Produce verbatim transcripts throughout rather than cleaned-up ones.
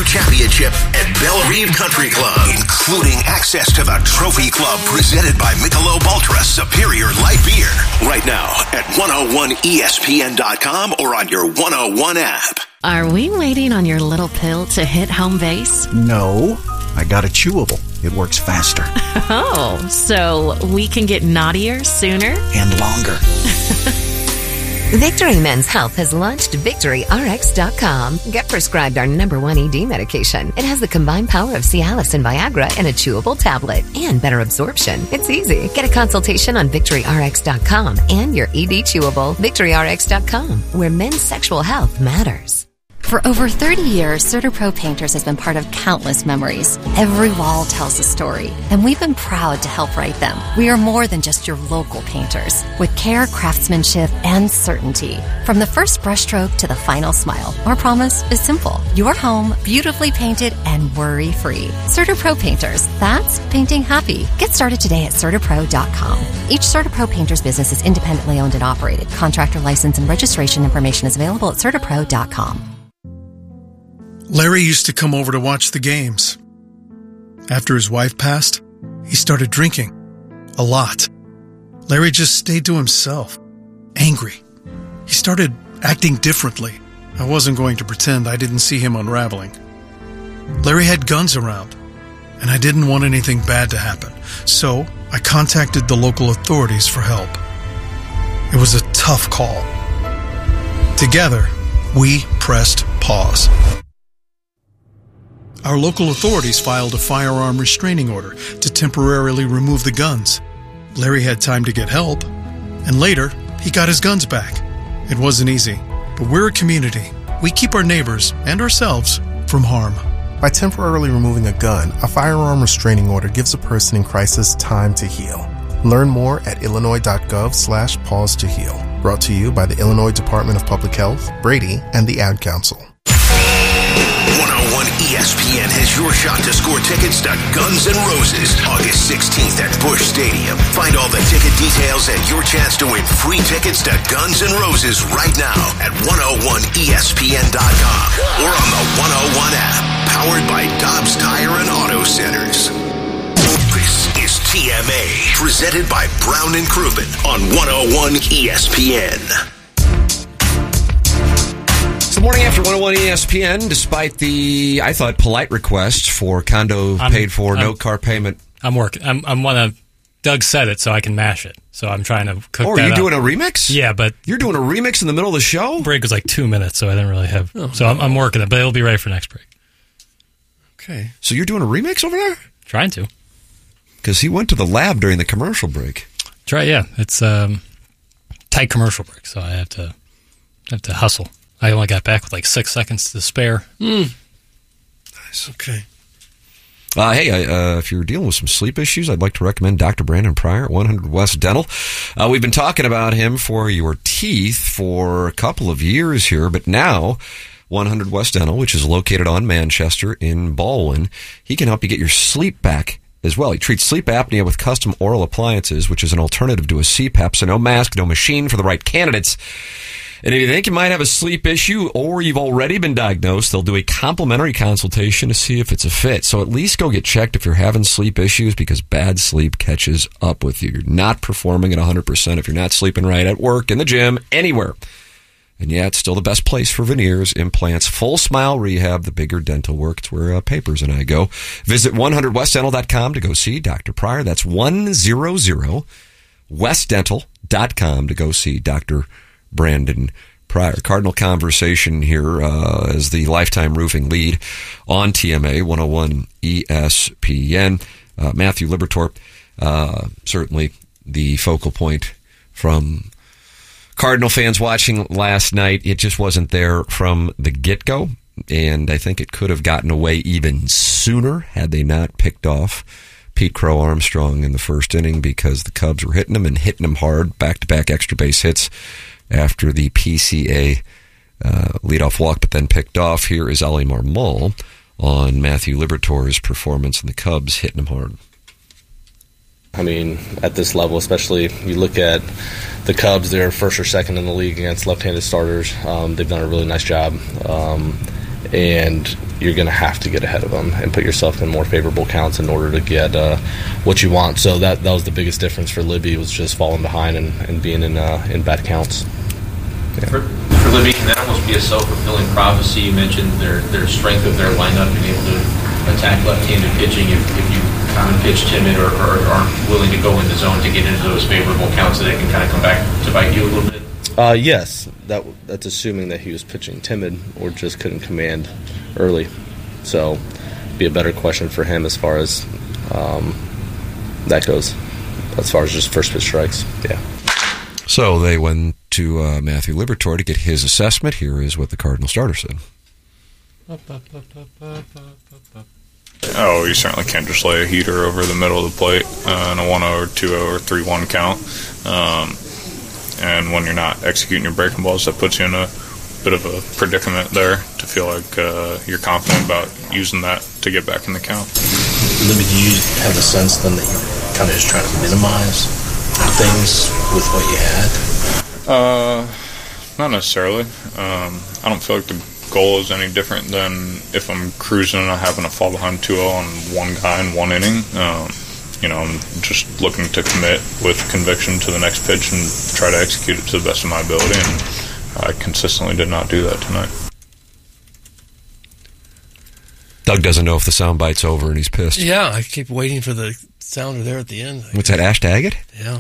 championship at Bellerive Country Club, including access to the Trophy Club presented by Michelob Ultra Superior Light Beer. Right now at one oh one E S P N dot com or on your one oh one app. Are we waiting on your little pill to hit home base? No, I got a chewable. It works faster. Oh, so we can get naughtier sooner? And longer. Victory Men's Health has launched Victory R X dot com. Get prescribed our number one E D medication. It has the combined power of Cialis and Viagra in a chewable tablet and better absorption. It's easy. Get a consultation on Victory R X dot com and your E D chewable. Victory R X dot com, where men's sexual health matters. For over thirty years, CertaPro Painters has been part of countless memories. Every wall tells a story, and we've been proud to help write them. We are more than just your local painters, with care, craftsmanship, and certainty. From the first brushstroke to the final smile, our promise is simple. Your home, beautifully painted and worry-free. CertaPro Painters, that's painting happy. Get started today at CertaPro dot com. Each CertaPro Painters business is independently owned and operated. Contractor license and registration information is available at CertaPro dot com. Larry used to come over to watch the games. After his wife passed, he started drinking. A lot. Larry just stayed to himself. Angry. He started acting differently. I wasn't going to pretend I didn't see him unraveling. Larry had guns around, and I didn't want anything bad to happen. So I contacted the local authorities for help. It was a tough call. Together, we pressed pause. Our local authorities filed a firearm restraining order to temporarily remove the guns. Larry had time to get help, and later, he got his guns back. It wasn't easy, but we're a community. We keep our neighbors and ourselves from harm. By temporarily removing a gun, a firearm restraining order gives a person in crisis time to heal. Learn more at illinois.gov slash pause to heal. Brought to you by the Illinois Department of Public Health, Brady, and the Ad Council. one oh one E S P N has your shot to score tickets to Guns N' Roses August sixteenth at Busch Stadium. Find all the ticket details and your chance to win free tickets to Guns N' Roses right now at one oh one E S P N dot com or on the one oh one app, powered by Dobbs Tire and Auto Centers. This is T M A, presented by Brown and Crouppen on one oh one E S P N. It's the morning after one oh one E S P N, despite the, I thought, polite request for condo I'm, paid for, I'm, no car payment. I'm working. I'm, I'm one of, Doug said it so I can mash it. So I'm trying to cook oh, that are you up. doing a remix? Yeah, but. You're doing a remix in the middle of the show? Break was like two minutes, so I didn't really have. Oh, so I'm, I'm working it, but it'll be ready for next break. Okay. So you're doing a remix over there? Trying to. Because he went to the lab during the commercial break. Try, yeah. It's um, tight commercial break, so I have to have to hustle. I only got back with like six seconds to spare. Mm. Nice. Okay. Uh, hey, uh, if you're dealing with some sleep issues, I'd like to recommend Doctor Brandon Pryor at one hundred West Dental. Uh, we've been talking about him for your teeth for a couple of years here, but now one hundred West Dental, which is located on Manchester in Baldwin, he can help you get your sleep back as well. He treats sleep apnea with custom oral appliances, which is an alternative to a C PAP, so no mask, no machine for the right candidates. And if you think you might have a sleep issue or you've already been diagnosed, they'll do a complimentary consultation to see if it's a fit. So at least go get checked if you're having sleep issues, because bad sleep catches up with you. You're not performing at one hundred percent if you're not sleeping right at work, in the gym, anywhere. And yeah, it's still the best place for veneers, implants, full smile rehab, the bigger dental work. It's where uh, Papers and I go. Visit one hundred west dental dot com to go see Doctor Pryor. That's one hundred west dental dot com to go see Doctor Brandon Pryor. Cardinal Conversation here uh, as the Lifetime Roofing lead on T M A one oh one E S P N. Uh, Matthew Libertor, uh, certainly the focal point from Cardinal fans watching last night. It just wasn't there from the get-go, and I think it could have gotten away even sooner had they not picked off Pete Crow Armstrong in the first inning, because the Cubs were hitting him and hitting him hard, back-to-back extra base hits after the P C A uh, leadoff walk, but then picked off. Here is Ali Marmol on Matthew Libertor's performance and the Cubs hitting him hard. I mean, at this level, especially you look at the Cubs, they're first or second in the league against left-handed starters. Um, they've done a really nice job. Um, and you're going to have to get ahead of them and put yourself in more favorable counts in order to get uh, what you want. So that that was the biggest difference for Libby, was just falling behind and, and being in uh, in bad counts. Yeah. For, for Libby, can that almost be a self-fulfilling prophecy? You mentioned their their strength of their lineup, being able to attack left-handed pitching if, if you kind of pitch timid or, or aren't willing to go in the zone to get into those favorable counts, so they can kind of come back to bite you a little bit? Uh, yes, that that's assuming that he was pitching timid or just couldn't command early. So, be a better question for him as far as um, that goes. As far as just first pitch strikes, yeah. So they went to uh, Matthew Liberatore to get his assessment. Here is what the Cardinal starter said. Oh, you certainly can't just lay a heater over the middle of the plate uh, in a one oh or two oh or three one count. Um, and when you're not executing your breaking balls, that puts you in a bit of a predicament there to feel like uh, you're confident about using that to get back in the count. Libby, do you have the sense then that you're kind of just trying to minimize things with what you had? Uh, not necessarily. Um, I don't feel like the goal is any different than if I'm cruising and I happen to fall behind two oh on one guy in one inning. Um, you know, I'm just looking to commit with conviction to the next pitch and try to execute it to the best of my ability, and I consistently did not do that tonight. Doug doesn't know if the sound bite's over and he's pissed. Yeah, I keep waiting for the sounder there at the end. What's that, Ash Daggett? Yeah.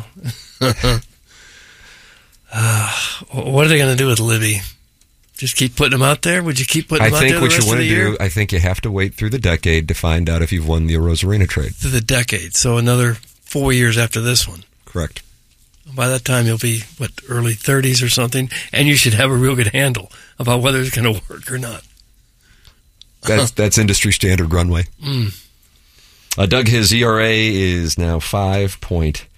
uh, what are they going to do with Libby? Just keep putting him out there? Would you keep putting him I out think there the what rest you want of to the do, year? I think you have to wait through the decade to find out if you've won the Rosarina trade. Through the decade, so another four years after this one. Correct. By that time, you'll be, what, early thirties or something, and you should have a real good handle about whether it's going to work or not. That's that's industry standard runway. Mm. Uh, Doug, his E R A is now five point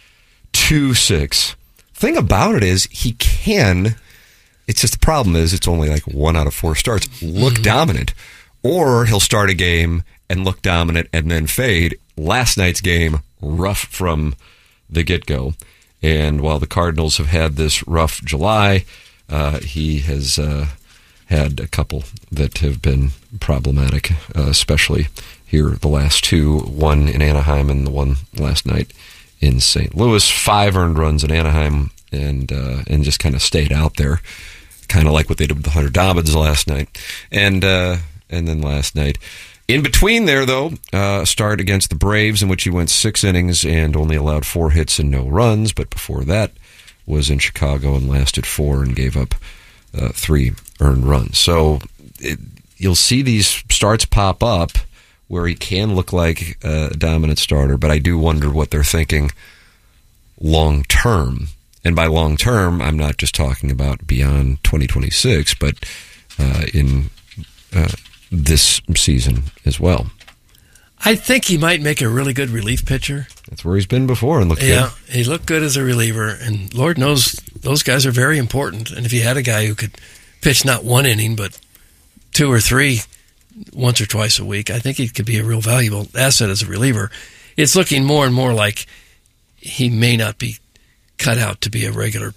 two six. Thing about it is he can, it's just the problem is it's only like one out of four starts, look mm-hmm. dominant. Or he'll start a game and look dominant and then fade. Last night's game, rough from the get-go. And while the Cardinals have had this rough July, uh, he has uh, had a couple that have been problematic, uh, especially here the last two, one in Anaheim and the one last night in Saint Louis. Five earned runs in Anaheim and uh, and just kind of stayed out there, kind of like what they did with the Hunter Dobbins last night. And, uh, and then last night. In between there, though, uh, start against the Braves, in which he went six innings and only allowed four hits and no runs. But before that was in Chicago and lasted four and gave up uh, three earned runs. So it, you'll see these starts pop up where he can look like a dominant starter, but I do wonder what they're thinking long term. And by long term, I'm not just talking about beyond twenty twenty-six, but uh, in uh, this season as well. I think he might make a really good relief pitcher. That's where he's been before and looked yeah, good. He looked good as a reliever, and Lord knows those guys are very important. And if you had a guy who could pitch not one inning, but two or three once or twice a week, I think he could be a real valuable asset as a reliever. It's looking more and more like he may not be cut out to be a regular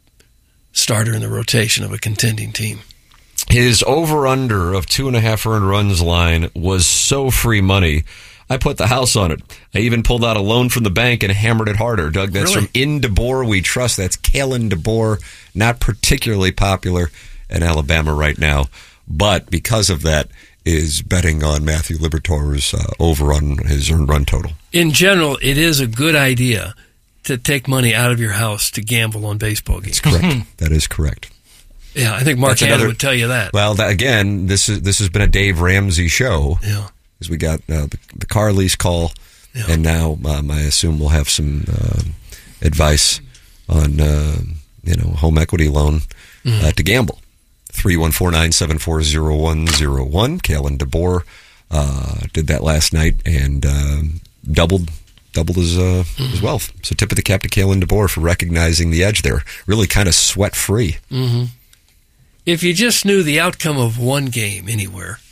starter in the rotation of a contending team. His over-under of two and a half earned runs line was so free money, I put the house on it. I even pulled out a loan from the bank and hammered it harder. Doug, that's really? from In DeBoer We Trust. That's Kalen DeBoer, not particularly popular in Alabama right now, but because of that is betting on Matthew Liberatore's uh, over on his earned run total. In general, it is a good idea to take money out of your house to gamble on baseball games. That's correct. That is correct. Yeah, I think Mark That's Hanna another, would tell you that. Well, that, again, this is this has been a Dave Ramsey show. Yeah, because we got uh, the, the car lease call, yeah. and now um, I assume we'll have some uh, advice on uh, you know home equity loan mm-hmm. uh, to gamble. Three one four nine seven four zero one zero one. Kalen DeBoer uh, did that last night and uh, doubled. Doubled his, uh, mm-hmm. his wealth. So tip of the cap to Kalen DeBoer for recognizing the edge there. Really kind of sweat-free. Mm-hmm. If you just knew the outcome of one game anywhere,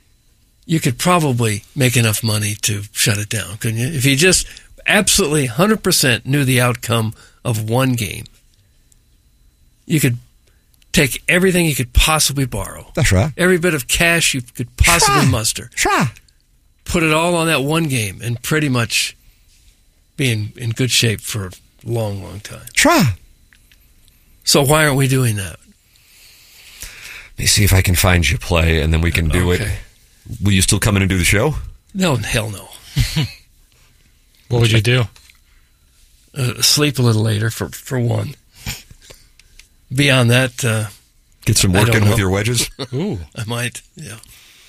you could probably make enough money to shut it down, couldn't you? If you just absolutely one hundred percent knew the outcome of one game, you could take everything you could possibly borrow. That's right. Every bit of cash you could possibly Try. muster. Try. Put it all on that one game and pretty much be in, in good shape for a long, long time. Try. So why aren't we doing that? Let me see if I can find you play, and then we can do Okay. it. Will you still come in and do the show? No, hell no. What would you do? Uh, sleep a little later, for, for one. Beyond that... Uh, Get some I work don't in with know. your wedges? Ooh. I might, yeah.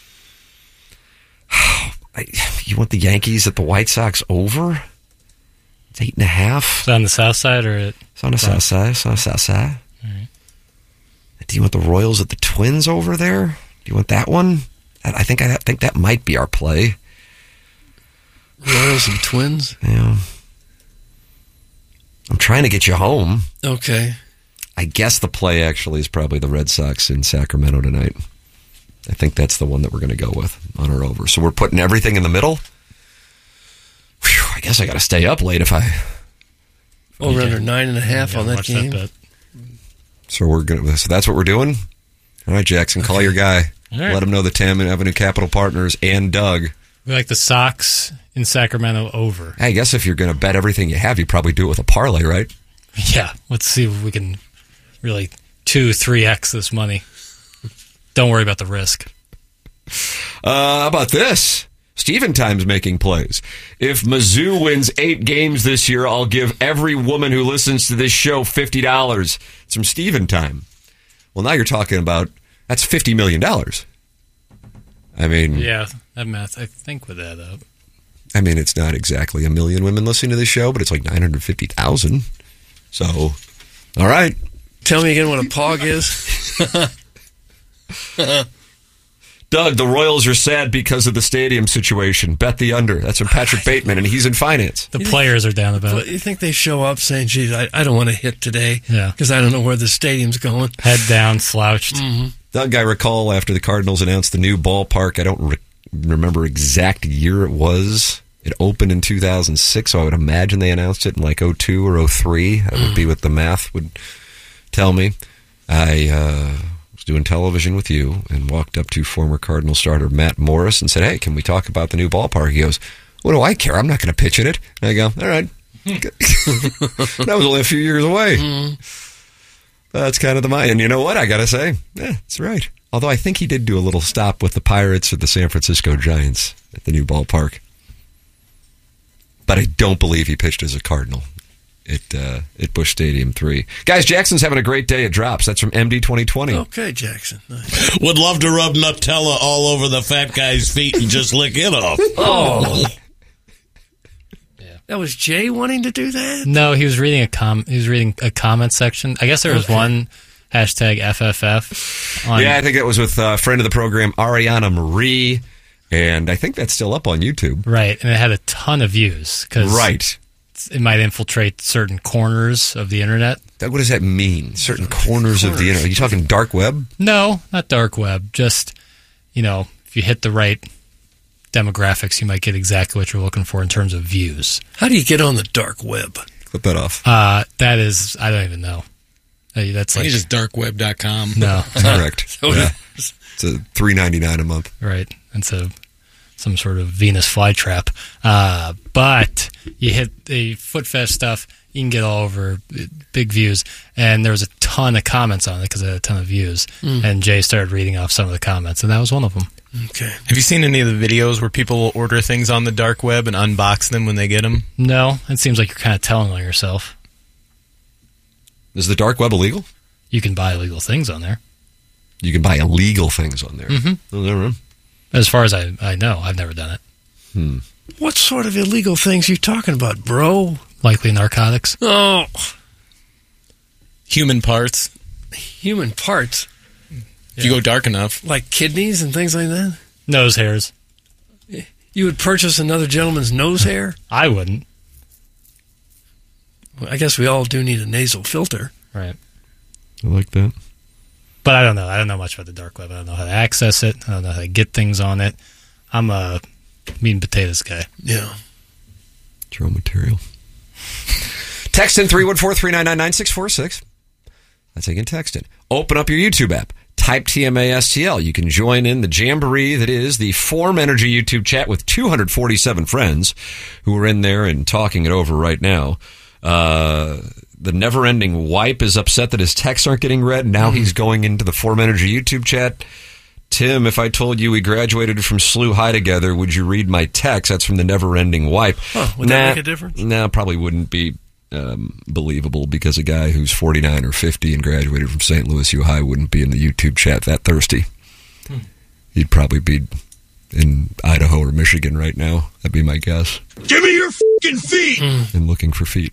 I, you want the Yankees at the White Sox over? It's eight and a half. Is it on the south side or at... It's on the south side. It's on the south side. All right. Do you want the Royals at the Twins over there? Do you want that one? I I think I think that might be our play. Royals and Twins? Yeah. I'm trying to get you home. Okay. I guess the play actually is probably the Red Sox in Sacramento tonight. I think that's the one that we're going to go with on our over. So we're putting everything in the middle. Whew, I guess I got to stay up late if I... Over under nine and a half Yeah, on that watch game. bet. So we're gonna. So that's what we're doing. All right, Jackson, call your guy. All right. Let him know the Tam and Avenue Capital Partners and Doug. We like the Sox in Sacramento over. I guess if you're going to bet everything you have, you probably do it with a parlay, right? Yeah, let's see if we can really two, three X this money. Don't worry about the risk. Uh, how about this? Steven Time's making plays. If Mizzou wins eight games this year, I'll give every woman who listens to this show fifty dollars. It's from Steven Time. Well, now you're talking about, that's fifty million dollars. I mean... Yeah, that math, I think, would add up. I mean, it's not exactly a million women listening to this show, but it's like nine hundred fifty thousand. So, all right. Tell me again what a pog is. Doug, the Royals are sad because of the stadium situation. Bet the under. That's from Patrick Bateman, and he's in finance. The players are down about it. You think they show up saying, geez, I, I don't want to hit today Yeah. because I don't know where the stadium's going. Head down, slouched. Mm-hmm. Doug, I recall after the Cardinals announced the new ballpark, I don't re- remember exact year it was. It opened in two thousand six, so I would imagine they announced it in like oh two or oh three. That would be what the math would tell me. I uh, was doing television with you and walked up to former Cardinal starter Matt Morris and said, hey, can we talk about the new ballpark? He goes, what do I care? I'm not going to pitch in it. And I go, all right. That was only a few years away. Mm-hmm. That's kind of the mind. And you know what? I got to say, yeah, that's right. Although I think he did do a little stop with the Pirates or the San Francisco Giants at the new ballpark. But I don't believe he pitched as a Cardinal at, uh, at Busch Stadium three. Guys, Jackson's having a great day at Drops. That's from M D twenty twenty. Okay, Jackson. Nice. Would love to rub Nutella all over the fat guy's feet and just lick it off. Oh. That was Jay wanting to do that? No, he was reading a com. He was reading a comment section. I guess there was Okay. one hashtag F F F. On, Yeah, I think it was with a friend of the program, Ariana Marie, and I think that's still up on YouTube. Right, and it had a ton of views. Cause Right. It might infiltrate certain corners of the internet. Doug, what does that mean? Certain corners of the internet. Are you talking dark web? No, not dark web. Just, you know, if you hit the right demographics, you might get exactly what you're looking for in terms of views. How do you get on the dark web? Clip that off. Uh, that is, I don't even know. Hey, That's I like think it's just dark web dot com. No, Correct. So Yeah. It's a three ninety-nine a month. right. And so some sort of Venus flytrap. Uh, but you hit the Footfest stuff, you can get all over big views. And there was a ton of comments on it because it had a ton of views. Mm. And Jay started reading off some of the comments, and that was one of them. Okay. Have you seen any of the videos where people will order things on the dark web and unbox them when they get them? No, it seems like you're kind of telling on yourself. Is the dark web illegal? You can buy illegal things on there. You can buy illegal things on there. Mm-hmm. Oh, never. As far as I, I know, I've never done it. Hmm. What sort of illegal things are you talking about, bro? Likely narcotics. Oh, Human parts. human parts. If you go dark enough. Like kidneys and things like that? Nose hairs. You would purchase another gentleman's nose hair? I wouldn't. Well, I guess we all do need a nasal filter. Right. I like that. But I don't know. I don't know much about the dark web. I don't know how to access it. I don't know how to get things on it. I'm a meat and potatoes guy. Yeah. It's raw material. Text in three one four, three nine nine, nine six four six. That's how you can text in. Open up your YouTube app. Type T M A S T L. You can join in the jamboree that is the Form Energy YouTube chat with two hundred forty-seven friends who are in there and talking it over right now. Uh, the never-ending Wipe is upset that his texts aren't getting read. Now he's going into the Form Energy YouTube chat. Tim, if I told you we graduated from S L U High together, would you read my text? That's from the never-ending Wipe. Huh, would nah, that make a difference? No, nah, probably wouldn't be um, believable because a guy who's forty-nine or fifty and graduated from Saint Louis U High wouldn't be in the YouTube chat that thirsty. Hmm. He'd probably be in Idaho or Michigan right now. That'd be my guess. Give me your fucking feet! Mm. And looking for feet.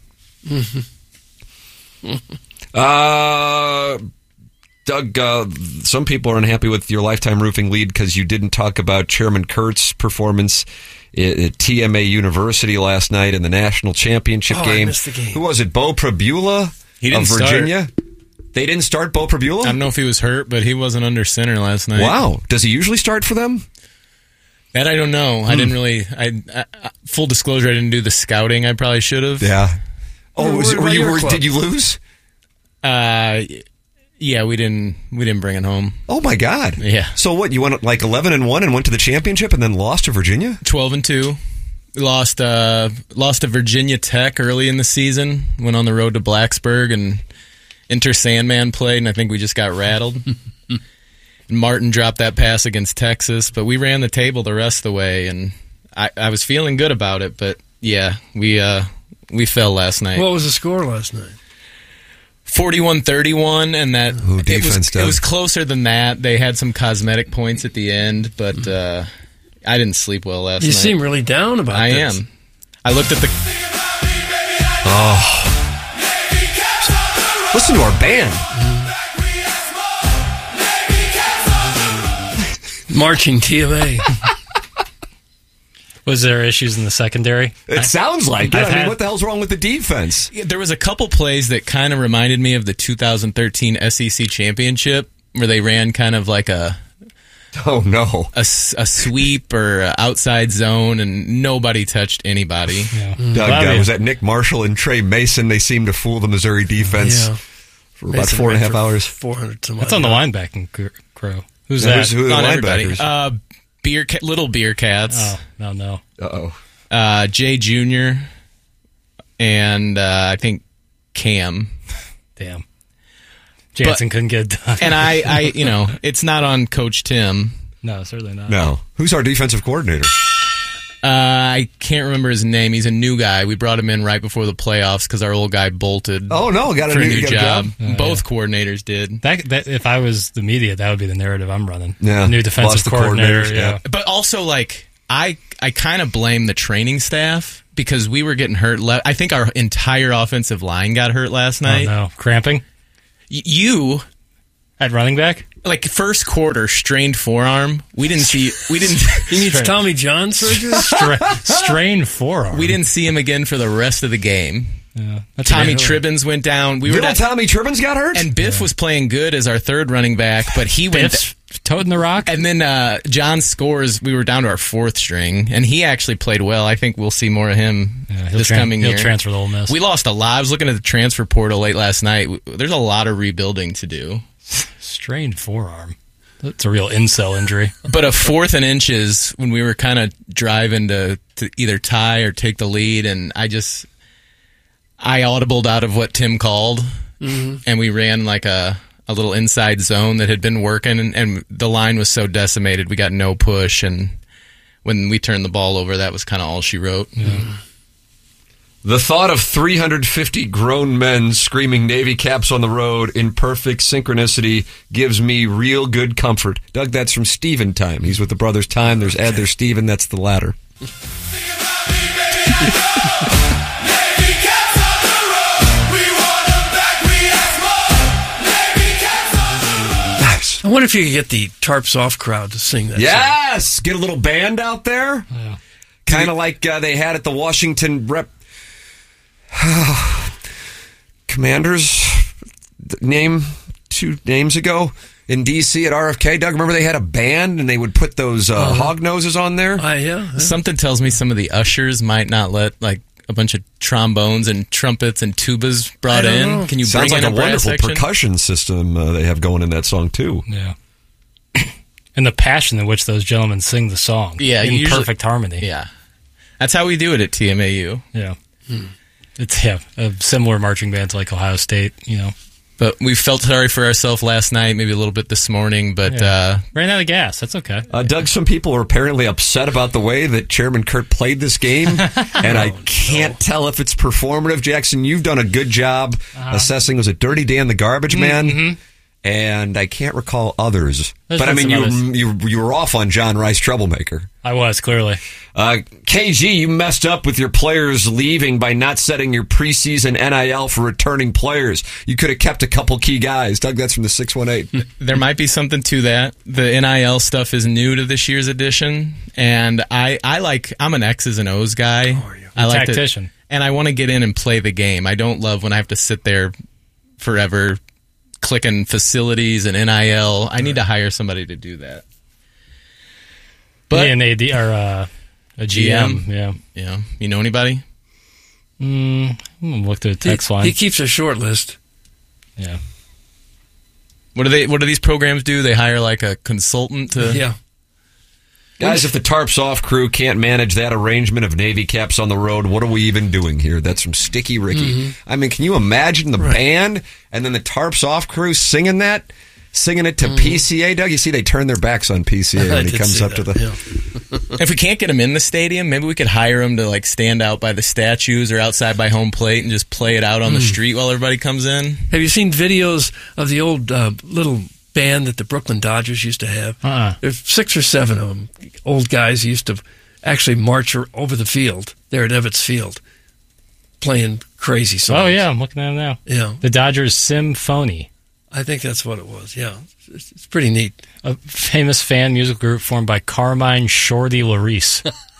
uh... Doug, uh, some people are unhappy with your Lifetime Roofing lead because you didn't talk about Chairman Kurtz's performance at, at T M A University last night in the national championship oh, game. I missed the game. Who was it? Bo Prabula he didn't of Virginia? Start. They didn't start Bo Prabula? I don't know if he was hurt, but he wasn't under center last night. Wow. Does he usually start for them? That I don't know. Hmm. I didn't really... I, I, full disclosure, I didn't do the scouting I probably should have. Yeah. Oh, was, were you, were, club? did you lose? Uh... Yeah, we didn't we didn't bring it home. Oh my God! Yeah. So what? You went like eleven and one and went to the championship and then lost to Virginia. Twelve and two. Lost uh lost to Virginia Tech early in the season. Went on the road to Blacksburg and Inter Sandman played, and I think we just got rattled. Martin dropped that pass against Texas, but we ran the table the rest of the way, and I, I was feeling good about it. But yeah, we uh we fell last night. What was the score last night? forty-one thirty-one, and that Ooh, it, was, does. it was closer than that. They had some cosmetic points at the end, but uh, I didn't sleep well last you night. You seem really down about I this. am. I looked at the... Oh. Listen to our band. Marching T M A. Was there issues in the secondary? It I, sounds like it. I've I mean, had, what the hell's wrong with the defense? There was a couple plays that kind of reminded me of the two thousand thirteen S E C championship where they ran kind of like a oh no a, a sweep or a outside zone and nobody touched anybody. Yeah. Doug, uh, was that Nick Marshall and Trey Mason? They seemed to fool the Missouri defense yeah. for about Mason four and a half hours. Four hundred. That's on the linebacking crew. Who's yeah, that? Who's, who are the on linebackers? Uh, beer, little beer cats. Oh no no. Uh oh. Uh, Jay Junior and uh, I think Cam. Damn. Jansen but, couldn't get it done. And I, I, you know, it's not on Coach Tim. No, certainly not. No. Who's our defensive coordinator? Uh, I can't remember his name. He's a new guy. We brought him in right before the playoffs because our old guy bolted. Oh no, got a for new, a new job. job. Oh, Both yeah. coordinators did. That, that if I was the media, that would be the narrative I'm running. Yeah, new defensive coordinator. Yeah. yeah, but also like I, I kind of blame the training staff because we were getting hurt. Le- I think our entire offensive line got hurt last night. Oh, no, cramping. Y- you at running back. Like first quarter, strained forearm. We didn't see. We didn't. He needs Tommy John surgery. Stra- strained forearm. We didn't see him again for the rest of the game. Yeah, Tommy amazing. Tribbins went down. We Little were Tommy Tribbins got hurt, and Biff yeah. was playing good as our third running back, but he Biff's went toting the rock. And then uh, John Scores. We were down to our fourth string, and he actually played well. I think we'll see more of him yeah, this tra- coming he'll year. He'll transfer to Ole Miss. We lost a lot. I was looking at the transfer portal late last night. There's a lot of rebuilding to do. Strained forearm. That's a real incel injury. But a fourth and inches when we were kind of driving to, to either tie or take the lead, and I just I audibled out of what Tim called, mm-hmm. and we ran like a, a little inside zone that had been working, and, and the line was so decimated we got no push, and when we turned the ball over, that was kind of all she wrote. Yeah. The thought of three hundred fifty grown men screaming Navy caps on the road in perfect synchronicity gives me real good comfort. Doug, that's from Steven Time. He's with the brothers Time. There's Ed, there's Steven. That's the latter. I wonder if you could get the Tarps Off crowd to sing that Yes! song. Get a little band out there. Yeah. Kind of like uh, they had at the Washington Rep... Commanders name two names ago in D C at R F K. Doug, remember they had a band and they would put those uh, uh, hog noses on there? Uh, yeah, yeah. Something tells me some of the ushers might not let like a bunch of trombones and trumpets and tubas brought in? Know. Can you Sounds bring like in a, a wonderful section? percussion system uh, they have going in that song too. Yeah. And the passion in which those gentlemen sing the song. Yeah, in usually, perfect harmony. Yeah. That's how we do it at T M A U. Yeah. Hmm. It's yeah, uh, similar marching bands like Ohio State, you know. But we felt sorry for ourselves last night, maybe a little bit this morning, but Yeah. uh, ran out of gas. That's okay. Uh, Doug, some people are apparently upset about the way that Chairman Kurt played this game, and I can't tell if it's performative. Jackson, you've done a good job Uh-huh. assessing. Was it Dirty Dan the Garbage Man? Mhm. And I can't recall others. There's but I been mean, you, some you you were off on John Rice, Troublemaker. I was, clearly. Uh, K G, you messed up with your players leaving by not setting your preseason N I L for returning players. You could have kept a couple key guys. Doug, that's from the six one eight. there might be something to that. The N I L stuff is new to this year's edition, and I, I like, I'm an X's and O's guy. How are you? I like Tactician. To, and I want to get in and play the game. I don't love when I have to sit there forever clicking facilities and N I L. I need to hire somebody to do that. But an A D or uh, a G M, G M, yeah, yeah. You know anybody? Mm, I'm gonna look through the text he, line. He keeps a short list. Yeah. What do they? What do these programs do? They hire like a consultant to. Yeah. Guys, if the Tarps Off crew can't manage that arrangement of Navy caps on the road, what are we even doing here? That's from Sticky Ricky. Mm-hmm. I mean, can you imagine the Right. band and then the Tarps Off crew singing that? Singing it to Mm-hmm. P C A, Doug? You see, they turn their backs on P C A I when he did comes see up to that, the... If we can't get him in the stadium, maybe we could hire him to like stand out by the statues or outside by home plate and just play it out on the Mm. street while everybody comes in. Have you seen videos of the old uh, little band that the Brooklyn Dodgers used to have? Uh-uh. There's six or seven of them. Old guys who used to actually march or- over the field there at Evetts Field, playing crazy songs. Oh yeah, I'm looking at them now. Yeah. The Dodgers Symphony, I think that's what it was. Yeah, it's, it's pretty neat. a famous fan musical group formed by Carmine Shorty Larice.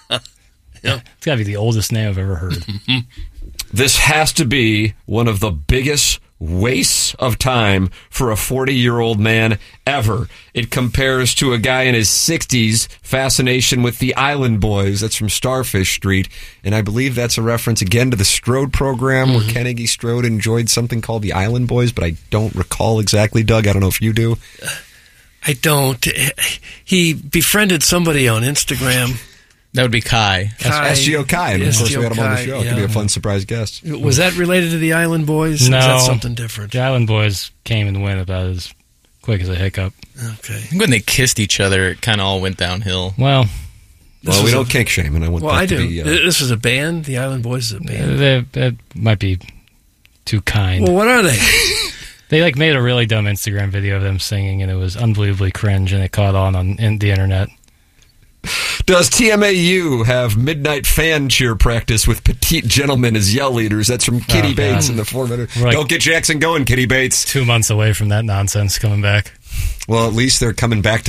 Yeah. It's got to be the oldest name I've ever heard. This has to be one of the biggest wastes of time for a forty-year-old man ever. It compares to a guy in his sixties fascination with the Island Boys. That's from Starfish Street. And I believe that's a reference again to the Strode program Mm-hmm. where Carnegie Strode enjoyed something called the Island Boys, but I don't recall exactly, Doug. I don't know if you do. I don't. He befriended somebody on Instagram. That would be Kai. Kai. S G O Kai. And of course, we had him on the Kai, show. It could be yeah. a fun surprise guest. Was that related to the Island Boys? No. Or is that something different? The Island Boys came and went about as quick as a hiccup. Okay. I think when they kissed each other, it kind of all went downhill. Well, This Well, we was don't a- kink shame, and I want Well, that I to do. be... Uh, This is a band. The Island Boys is a band. that, that might be too kind. Well, what are they? They like made a really dumb Instagram video of them singing, and it was unbelievably cringe, and it caught on on in the internet. Does T M A U have midnight fan cheer practice with petite gentlemen as yell leaders? That's from Kitty Oh, Bates God. in the four minute. We're like- Don't get Jackson going, Kitty Bates. Two months away from that nonsense coming back. Well, at least they're coming back